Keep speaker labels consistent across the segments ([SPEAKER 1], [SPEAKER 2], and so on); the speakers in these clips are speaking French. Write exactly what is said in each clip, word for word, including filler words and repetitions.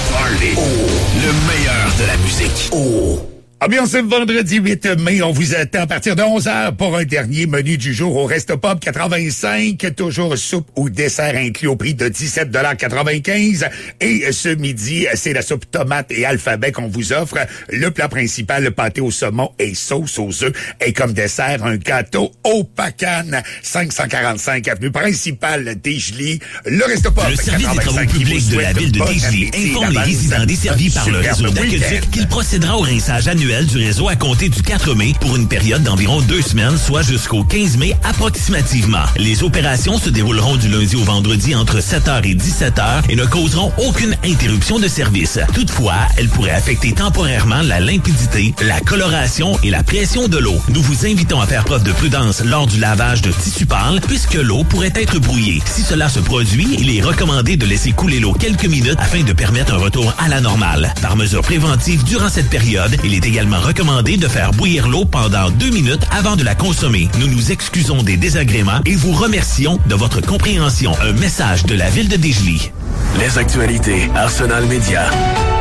[SPEAKER 1] party. Oh, le meilleur de la musique. Oh.
[SPEAKER 2] Ah bien, c'est vendredi huit mai, on vous attend à partir de onze heures pour un dernier menu du jour au Resto Pub quatre-vingt-cinq, toujours soupe ou dessert inclus au prix de dix-sept dollars quatre-vingt-quinze. Et ce midi, c'est la soupe tomate et alphabet qu'on vous offre. Le plat principal, le pâté au saumon et sauce aux œufs. Et comme dessert, un gâteau au pacane, cinq cent quarante-cinq avenue principale Desjolies. Le Resto Pub.
[SPEAKER 3] Le service des travaux publics de la ville de Desjolies informe les résidents desservis par le réseau d'aqueduc qu'il procédera au rinçage annuel du réseau à compter du quatre mai pour une période d'environ deux semaines, soit jusqu'au quinze mai approximativement. Les opérations se dérouleront du lundi au vendredi entre sept heures et dix-sept heures et ne causeront aucune interruption de service. Toutefois, elles pourraient affecter temporairement la limpidité, la coloration et la pression de l'eau. Nous vous invitons à faire preuve de prudence lors du lavage de tissu pâle puisque l'eau pourrait être brouillée. Si cela se produit, il est recommandé de laisser couler l'eau quelques minutes afin de permettre un retour à la normale. Par mesure préventive, durant cette période, il est également recommandé de faire bouillir l'eau pendant deux minutes avant de la consommer. Nous nous excusons des désagréments et vous remercions de votre compréhension. Un message de la ville de Desjolies.
[SPEAKER 1] Les actualités Arsenal Média.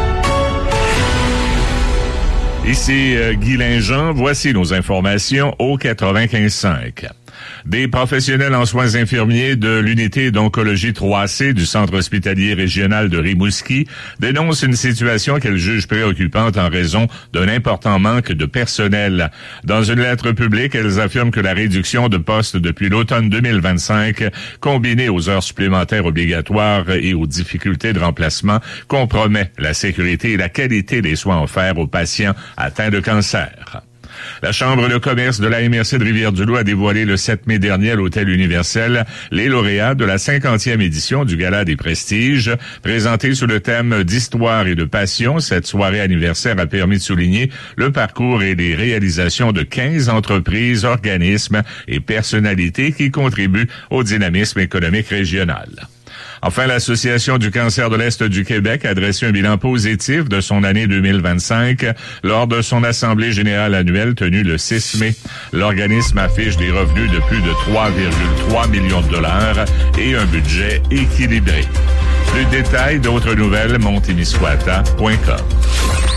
[SPEAKER 4] Ici euh, Guy Linjean, voici nos informations au quatre-vingt-quinze cinq. Des professionnels en soins infirmiers de l'unité d'oncologie trois C du centre hospitalier régional de Rimouski dénoncent une situation qu'elles jugent préoccupante en raison d'un important manque de personnel. Dans une lettre publique, elles affirment que la réduction de postes depuis l'automne deux mille vingt-cinq, combinée aux heures supplémentaires obligatoires et aux difficultés de remplacement, compromet la sécurité et la qualité des soins offerts aux patients atteints de cancer. La Chambre de commerce de la M R C de Rivière-du-Loup a dévoilé le sept mai dernier à l'Hôtel Universel les lauréats de la cinquantième édition du Gala des Prestiges. Présenté sous le thème d'histoire et de passion, cette soirée anniversaire a permis de souligner le parcours et les réalisations de quinze entreprises, organismes et personnalités qui contribuent au dynamisme économique régional. Enfin, l'Association du cancer de l'Est du Québec a dressé un bilan positif de son année deux mille vingt-cinq lors de son assemblée générale annuelle tenue le six mai. L'organisme affiche des revenus de plus de trois virgule trois millions de dollars et un budget équilibré. Plus de détails, d'autres nouvelles, montemisquata point com.